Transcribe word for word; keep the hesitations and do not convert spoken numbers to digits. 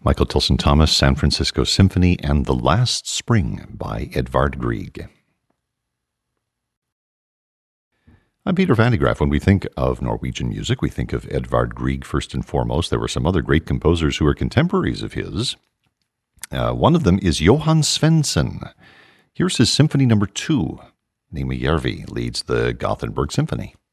Michael Tilson Thomas, San Francisco Symphony, and The Last Spring by Edvard Grieg. I'm Peter Van de Graaff. When we think of Norwegian music, we think of Edvard Grieg first and foremost. There were some other great composers who were contemporaries of his. Uh, one of them is Johan Svensson. Here's his Symphony Number Two. Nima Järvi leads the Gothenburg Symphony.